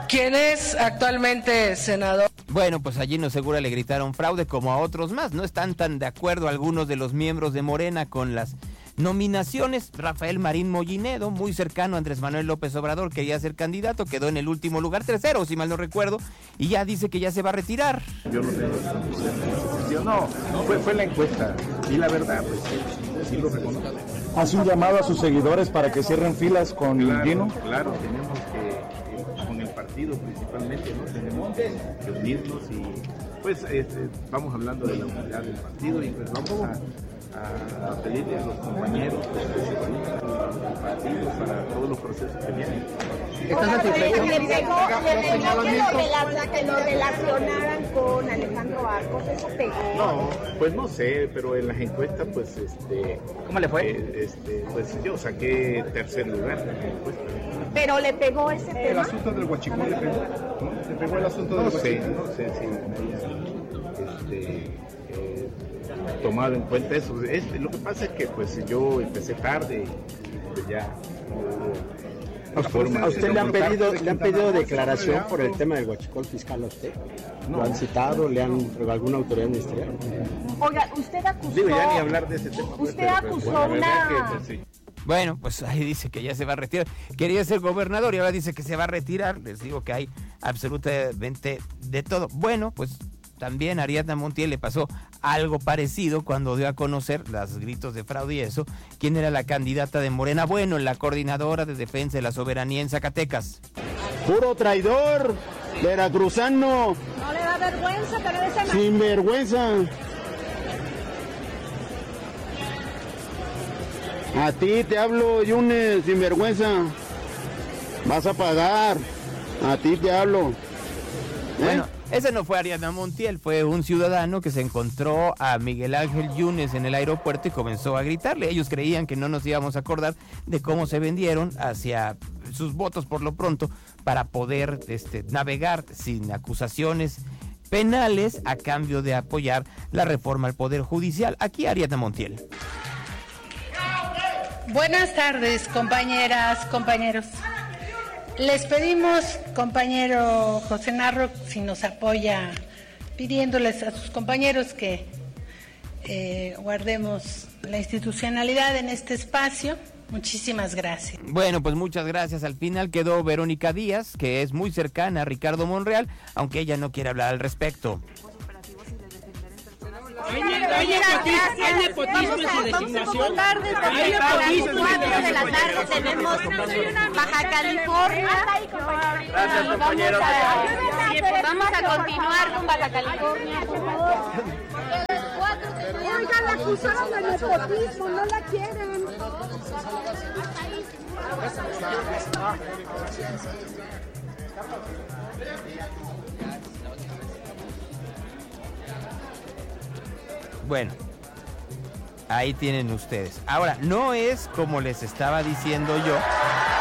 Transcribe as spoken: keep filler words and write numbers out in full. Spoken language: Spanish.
quien es actualmente senador. Bueno, pues allí no Segura le gritaron fraude como a otros más. No están tan de acuerdo algunos de los miembros de Morena con las nominaciones. Rafael Marín Mollinedo, muy cercano a Andrés Manuel López Obrador, quería ser candidato, quedó en el último lugar, tercero, si mal no recuerdo, y ya dice que ya se va a retirar. Yo no tengo no, fue, fue la encuesta, y la verdad, pues sí, sí lo reconozco. ¿Hace un llamado a sus seguidores para que cierren filas con claro, Dino? Claro, tenemos que, con el partido principalmente, ¿no? Tenemos que unirnos y pues este, vamos hablando de la unidad del partido y pues vamos a... a pedirle a los compañeros que se unan al partido para todos los procesos que vienen. Ahora, le pegó, le pegó que, lo que lo relacionaran con Alejandro Arcos, eso pegó. No, pues no sé, pero en las encuestas, pues este... ¿Cómo le fue? Eh, este, pues yo saqué tercer lugar en la encuesta. Pero le pegó ese tema. El asunto del huachicol le pegó, ¿no? Le pegó el asunto del huachicol. No sé, no sé si me haya este, eh, tomado en cuenta eso. Este, lo que pasa es que pues yo empecé tarde y pues ya no, ¿A usted, ¿A usted le han pedido le han pedido declaración por el tema del huachicol fiscal a usted? ¿Lo han citado? ¿Le han alguna autoridad ministerial? Oiga, usted acusó... Digo, ya ni hablar de ese tema. Usted pues, acusó pero, pues, una... que, pues, sí. Bueno, pues ahí dice que ya se va a retirar. Quería ser gobernador y ahora dice que se va a retirar. Les digo que hay absolutamente de todo. Bueno, pues también a Ariadna Montiel le pasó algo parecido cuando dio a conocer los gritos de fraude y eso. ¿Quién era la candidata de Morena? Bueno, la coordinadora de defensa de la soberanía en Zacatecas. ¡Puro traidor! ¡Veracruzano! No le da vergüenza, pero ese... ¡Sin vergüenza! A ti te hablo, Yunes, sin vergüenza. Vas a pagar. A ti te hablo. ¿Eh? Bueno, ese no fue Ariadna Montiel, fue un ciudadano que se encontró a Miguel Ángel Yunes en el aeropuerto y comenzó a gritarle. Ellos creían que no nos íbamos a acordar de cómo se vendieron hacia sus votos por lo pronto para poder este, navegar sin acusaciones penales a cambio de apoyar la reforma al Poder Judicial. Aquí Ariadna Montiel. Buenas tardes, compañeras, compañeros. Les pedimos, compañero José Narro, si nos apoya, pidiéndoles a sus compañeros que eh, guardemos la institucionalidad en este espacio. Muchísimas gracias. Bueno, pues muchas gracias. Al final quedó Verónica Díaz, que es muy cercana a Ricardo Monreal, aunque ella no quiere hablar al respecto. Hay nepotismo en su designación. Hay nepotismo. cuatro de la tarde tenemos Baja California. Gracias, compañero. Vamos a continuar con Baja California, por favor. Oigan, la acusaron de nepotismo, no la quieren. Bueno, ahí tienen ustedes. Ahora, no es como les estaba diciendo yo,